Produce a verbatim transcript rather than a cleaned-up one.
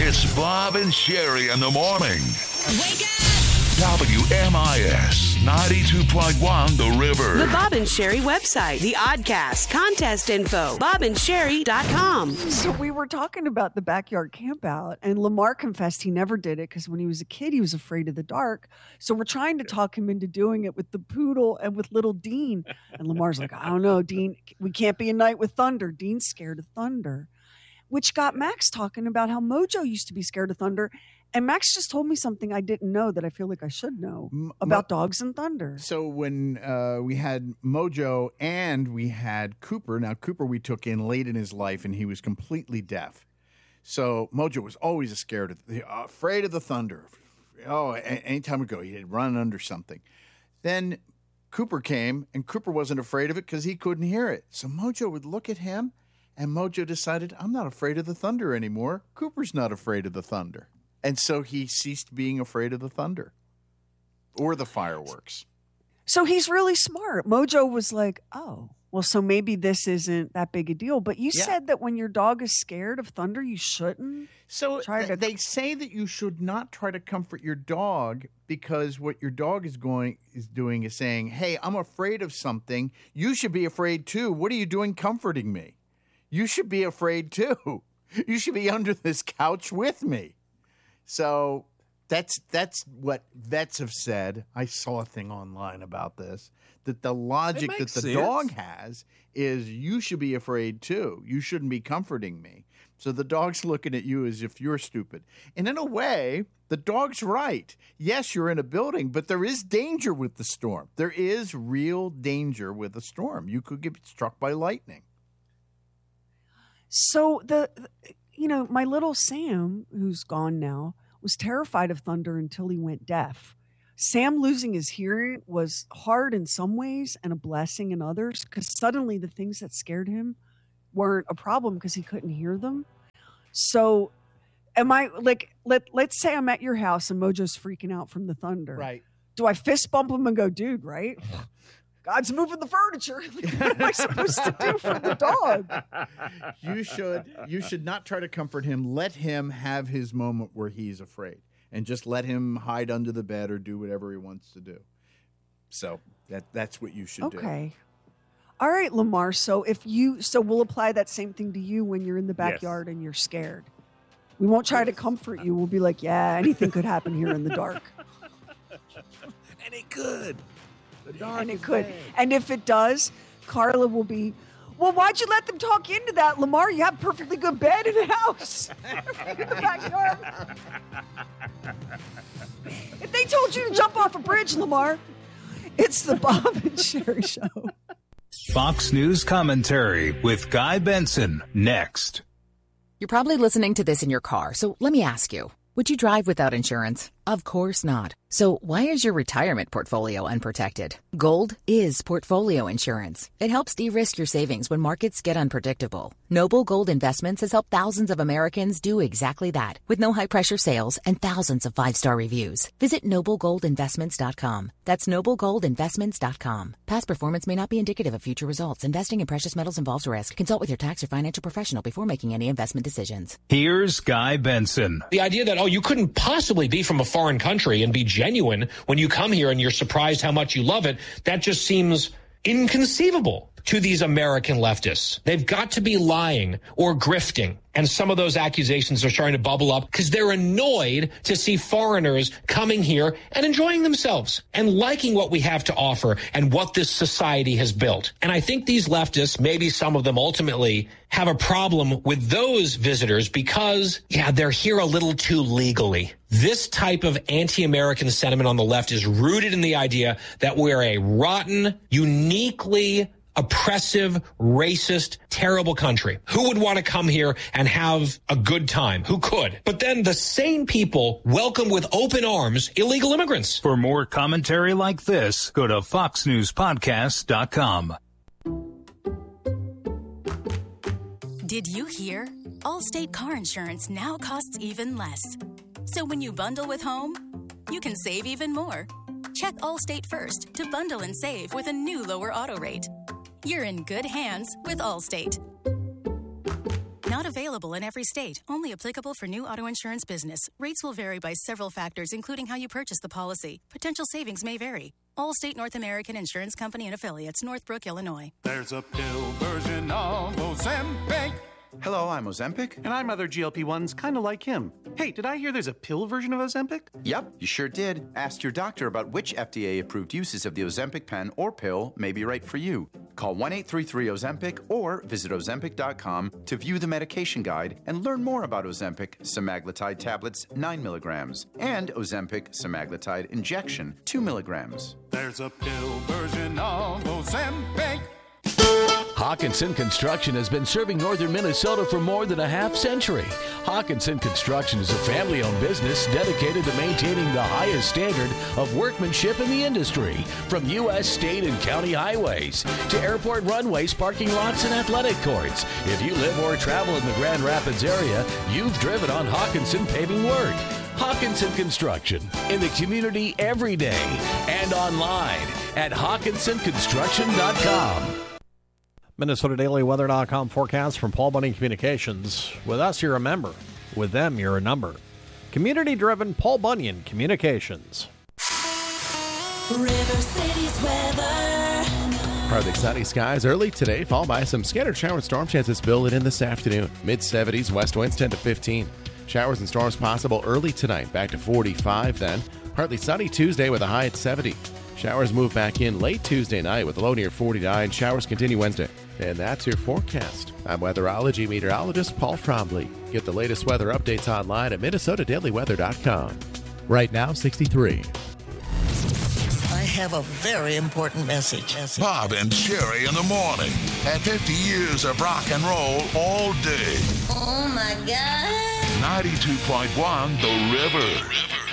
It's Bob and Sherry in the morning. Wake up! W M I S ninety-two point one The River. The Bob and Sherry website, the Oddcast, contest info, bob and sherry dot com. So we were talking about the backyard campout, and Lamar confessed he never did it because when he was a kid, he was afraid of the dark. So we're trying to talk him into doing it with the poodle and with little Dean. And Lamar's like, I don't know, Dean, we can't be a night with thunder. Dean's scared of thunder, which got Max talking about how Mojo used to be scared of thunder. And Max just told me something I didn't know that I feel like I should know about Mo- dogs and thunder. So when uh, we had Mojo and we had Cooper, now Cooper we took in late in his life and he was completely deaf. So Mojo was always scared of, the, uh, afraid of the thunder. Oh, anytime we go, he'd run under something. Then Cooper came and Cooper wasn't afraid of it because he couldn't hear it. So Mojo would look at him and Mojo decided, I'm not afraid of the thunder anymore. Cooper's not afraid of the thunder. And so he ceased being afraid of the thunder or the fireworks. So he's really smart. Mojo was like, oh, well, so maybe this isn't that big a deal. But you yeah. said that when your dog is scared of thunder, you shouldn't So try th- to... they say that you should not try to comfort your dog because what your dog is going is doing is saying, hey, I'm afraid of something. You should be afraid too. What are you doing comforting me? You should be afraid too. You should be under this couch with me. So that's that's what vets have said. I saw a thing online about this, that the logic that the sense. dog has is you should be afraid too. You shouldn't be comforting me. So the dog's looking at you as if you're stupid. And in a way, the dog's right. Yes, you're in a building, but there is danger with the storm. There is real danger with a storm. You could get struck by lightning. So the... You know, my little Sam, who's gone now, was terrified of thunder until he went deaf. Sam losing his hearing was hard in some ways and a blessing in others because suddenly the things that scared him weren't a problem because he couldn't hear them. So am I like, let, let's say I'm at your house and Mojo's freaking out from the thunder. Right. Do I fist bump him and go, dude, right? God's moving the furniture. What am I supposed to do for the dog? You should you should not try to comfort him. Let him have his moment where he's afraid. And just let him hide under the bed or do whatever he wants to do. So that that's what you should okay. do. Okay. All right, Lamar. So if you so we'll apply that same thing to you when you're in the backyard yes. and you're scared. We won't try to comfort you. We'll be like, yeah, anything could happen here in the dark. And it could. And it could. Bad. And if it does, Carla will be, well, why'd you let them talk into that, Lamar? You have a perfectly good bed in the house. In the backyard. If they told you to jump off a bridge, Lamar, it's the Bob and Sherry Show. Fox News Commentary with Guy Benson next. You're probably listening to this in your car, so let me ask you, would you drive without insurance? Of course not. So why is your retirement portfolio unprotected? Gold is portfolio insurance. It helps de-risk your savings when markets get unpredictable. Noble Gold Investments has helped thousands of Americans do exactly that with no high-pressure sales and thousands of five-star reviews. Visit noble gold investments dot com. That's noble gold investments dot com. Past performance may not be indicative of future results. Investing in precious metals involves risk. Consult with your tax or financial professional before making any investment decisions. Here's Guy Benson. The idea that, oh, you couldn't possibly be from a foreign country and be genuine when you come here and you're surprised how much you love it, that just seems inconceivable to these American leftists. They've got to be lying or grifting. And some of those accusations are starting to bubble up because they're annoyed to see foreigners coming here and enjoying themselves and liking what we have to offer and what this society has built. And I think these leftists, maybe some of them ultimately, have a problem with those visitors because, yeah, they're here a little too legally. This type of anti-American sentiment on the left is rooted in the idea that we're a rotten, uniquely oppressive, racist, terrible country. Who would want to come here and have a good time? Who could? But then the same people welcome with open arms illegal immigrants. For more commentary like this, go to fox news podcast dot com. Did you hear? Allstate car insurance now costs even less. So when you bundle with home, you can save even more. Check Allstate first to bundle and save with a new lower auto rate. You're in good hands with Allstate. Not available. available in every state. Only applicable for new auto insurance business. Rates will vary by several factors, including how you purchase the policy. Potential savings may vary. Allstate North American Insurance Company and Affiliates, Northbrook, Illinois. There's a pill version of Ozempic. Hello, I'm Ozempic. And I'm other G L P ones kind of like him. Hey, did I hear there's a pill version of Ozempic? Yep, you sure did. Ask your doctor about which F D A-approved uses of the Ozempic pen or pill may be right for you. Call one eight three three Ozempic or visit Ozempic dot com to view the medication guide and learn more about Ozempic semaglutide tablets, nine milligrams, and Ozempic semaglutide injection, two milligrams. There's a pill version of Ozempic. Hawkinson Construction has been serving northern Minnesota for more than a half century. Hawkinson Construction is a family-owned business dedicated to maintaining the highest standard of workmanship in the industry, from U S state and county highways to airport runways, parking lots, and athletic courts. If you live or travel in the Grand Rapids area, you've driven on Hawkinson paving work. Hawkinson Construction, in the community every day and online at hawkinson construction dot com. Minnesota Daily Weather dot com forecast from Paul Bunyan Communications. With us, you're a member. With them, you're a number. Community-driven Paul Bunyan Communications. River City's weather. Partly sunny skies early today, followed by some scattered shower and storm chances building in this afternoon. mid seventies, west winds ten to fifteen. Showers and storms possible early tonight, back to forty-five then. Partly sunny Tuesday with a high at seventy. Showers move back in late Tuesday night with a low near forty-nine. Showers continue Wednesday. And that's your forecast. I'm weatherology meteorologist Paul Trombley. Get the latest weather updates online at Minnesota Daily Weather dot com. Right now, sixty-three. I have a very important message. Bob and Sherry in the morning. And fifty years of rock and roll all day. Oh, my God. ninety-two point one The River.